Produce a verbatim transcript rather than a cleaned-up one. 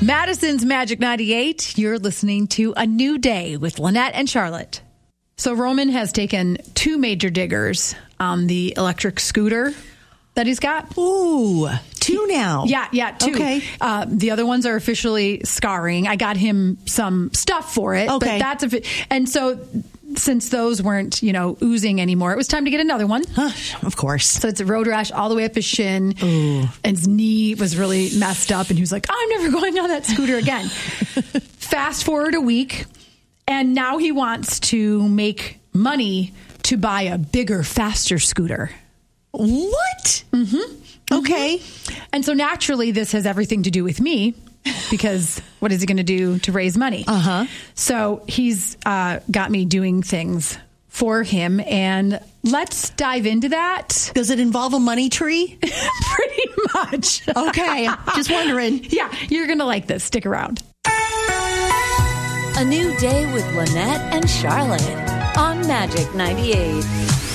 Madison's Magic ninety-eight. You're listening to A New Day with Lynette and Charlotte. So Roman has taken two major diggers on the electric scooter that he's got. Ooh, two now. Yeah, yeah, two. Okay. Uh, the other ones are officially scarring. I got him some stuff for it. Okay. But that's a, and so since those weren't, you know, oozing anymore, it was time to get another one. Huh, of course. So it's a road rash all the way up his shin. Ooh. And his knee was really messed up. And he was like, I'm never going on that scooter again. Fast forward a week. And now he wants to make money to buy a bigger, faster scooter. What? Mm-hmm. Okay. Mm-hmm. And so naturally, this has everything to do with me. Because what is he going to do to raise money? Uh-huh. So he's uh, got me doing things for him. And let's dive into that. Does it involve a money tree? Pretty much. Okay. Just wondering. Yeah, you're going to like this. Stick around. A New Day with Lynette and Charlotte on Magic ninety-eight.